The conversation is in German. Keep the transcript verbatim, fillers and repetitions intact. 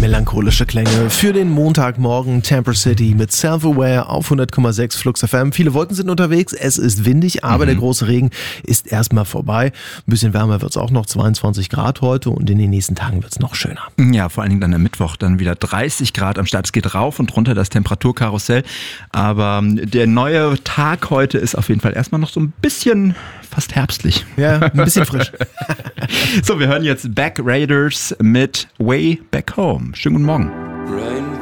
Melancholische Klänge für den Montagmorgen. Tamper City mit Self-Aware auf hundert Komma sechs Flux F M. Viele Wolken sind unterwegs, es ist windig, aber mhm. der große Regen ist erstmal vorbei. Ein bisschen wärmer wird es auch noch, zweiundzwanzig Grad heute, und in den nächsten Tagen wird es noch schöner. Ja, vor allen Dingen dann am Mittwoch dann wieder dreißig Grad am Start. Es geht rauf und runter, das Temperaturkarussell. Aber der neue Tag heute ist auf jeden Fall erstmal noch so ein bisschen fast herbstlich. Ja, ein bisschen frisch. So, wir hören jetzt Back Raiders mit Way Back Home. Schönen guten Morgen.